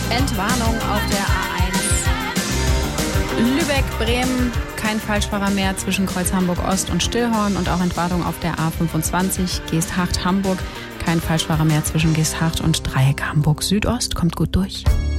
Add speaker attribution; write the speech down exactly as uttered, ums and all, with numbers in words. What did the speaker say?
Speaker 1: Entwarnung auf der A eins. Lübeck, Bremen, kein Falschfahrer mehr zwischen Kreuz Hamburg-Ost und Stillhorn und auch Entwarnung auf der A fünfundzwanzig, Geesthacht, Hamburg. Kein Falschfahrer mehr zwischen Geesthacht und Dreieck Hamburg Südost. Kommt gut durch.